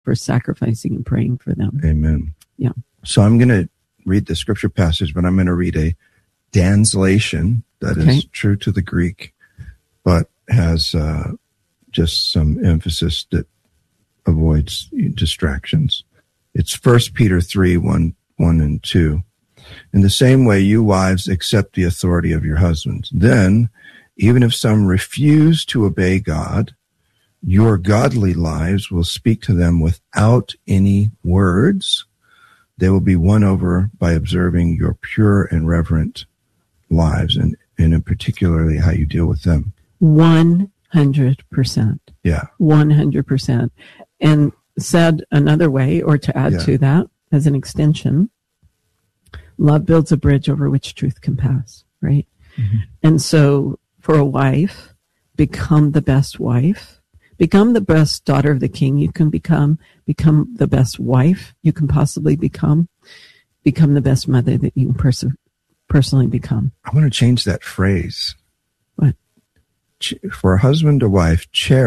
for sacrificing and praying for them. Amen. Yeah. So I'm going to read the scripture passage, but I'm going to read a translation that is true to the Greek, but has just some emphasis that avoids distractions. It's 1 Peter 3, 1 and 2. In the same way, you wives accept the authority of your husbands. Then, even if some refuse to obey God, your godly lives will speak to them without any words. They will be won over by observing your pure and reverent lives, and in particularly how you deal with them. 100%. Yeah. 100%. And said another way, or to add to that, as an extension, love builds a bridge over which truth can pass, right? Mm-hmm. And so for a wife, become the best wife, become the best daughter of the King you can become the best wife you can possibly become the best mother that you can personally become. I want to change that phrase. What? For a husband or wife,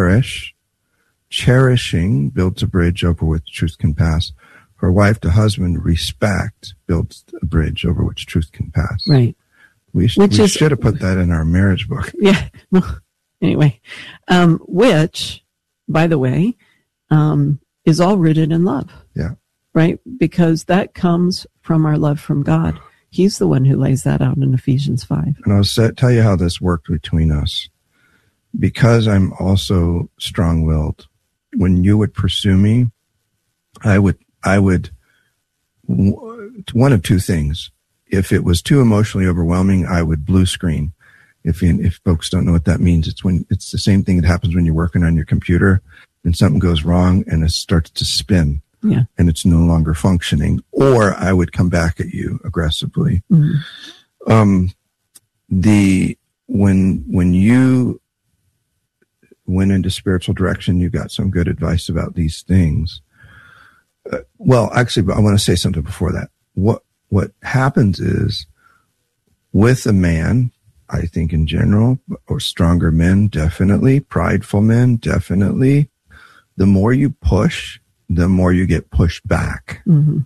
cherishing builds a bridge over which truth can pass. For a wife to husband, respect builds a bridge over which truth can pass. Right. We should have put that in our marriage book. Yeah. Well, anyway, which, by the way, is all rooted in love. Yeah. Right? Because that comes from our love from God. He's the one who lays that out in Ephesians 5. And I'll tell you how this worked between us. Because I'm also strong-willed, when you would pursue me, I would one of two things. If it was too emotionally overwhelming, I would blue screen. If folks don't know what that means, it's the same thing that happens when you're working on your computer and something goes wrong and it starts to spin. Yeah. And it's no longer functioning. Or I would come back at you aggressively. Mm-hmm. When you went into spiritual direction, you got some good advice about these things. Well, actually, I want to say something before that. What happens is, with a man, I think in general, or stronger men, definitely, prideful men, definitely, the more you push, the more you get pushed back. Mm-hmm.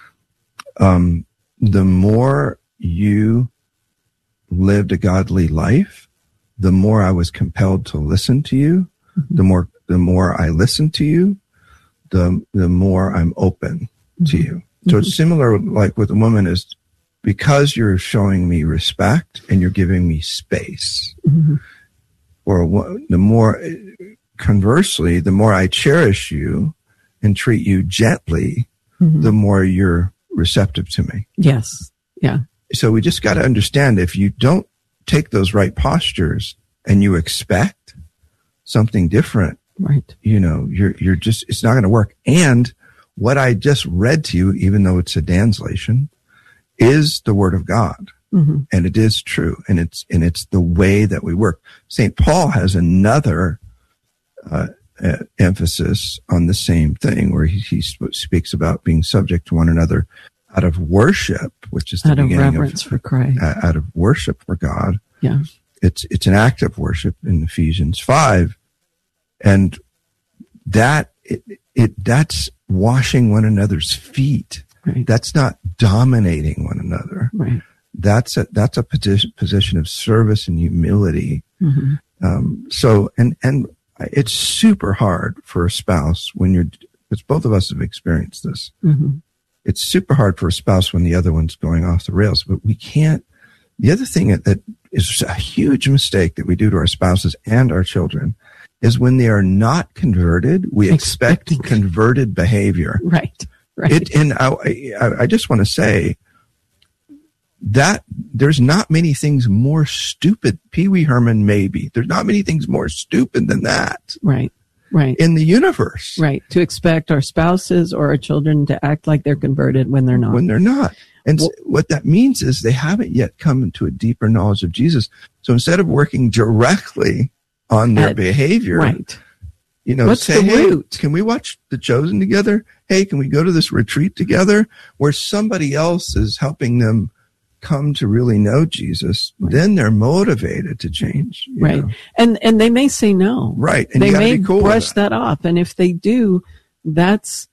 The more you lived a godly life, the more I was compelled to listen to you. Mm-hmm. The more I listen to you, the more I'm open to you. So it's similar, like with a woman, is because you're showing me respect and you're giving me space. Mm-hmm. Or conversely, the more I cherish you and treat you gently, the more you're receptive to me. Yes. Yeah. So we just got to understand, if you don't take those right postures and you expect something different, right? You're just, it's not going to work. And what I just read to you, even though it's a translation, is the word of God. Mm-hmm. And it is true. And it's the way that we work. St. Paul has another emphasis on the same thing, where he speaks about being subject to one another out of worship, which is the out of beginning reverence for Christ, out of worship for God. Yeah, it's an act of worship in Ephesians 5, and that's washing one another's feet. Right. That's not dominating one another. Right. That's a position of service and humility. Mm-hmm. So it's super hard for a spouse because both of us have experienced this. Mm-hmm. It's super hard for a spouse when the other one's going off the rails, but we can't. The other thing that is a huge mistake that we do to our spouses and our children is when they are not converted, we expect converted behavior. Right. And I just want to say that there's not many things more stupid. Pee Wee Herman, maybe. There's not many things more stupid than that. Right. In the universe. Right. To expect our spouses or our children to act like they're converted when they're not. And what that means is they haven't yet come into a deeper knowledge of Jesus. So instead of working directly on their behavior, right. What's say, hey, can we watch The Chosen together? Hey, can we go to this retreat together where somebody else is helping them come to really know Jesus? Right. Then they're motivated to change. Right. And they may say no. Right. And they may brush that off. And if they do, that's